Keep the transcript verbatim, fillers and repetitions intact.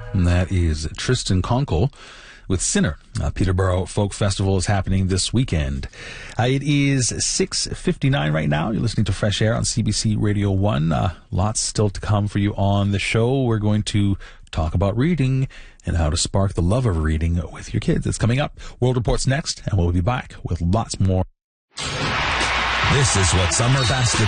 And that is Tristan Conkle with Sinner. Uh, Peterborough Folk Festival is happening this weekend. Uh, it is six fifty-nine right now. You're listening to Fresh Air on C B C Radio one. Uh, lots still to come for you on the show. We're going to talk about reading and how to spark the love of reading with your kids. It's coming up. World Report's next, and we'll be back with lots more. This is what summer basketball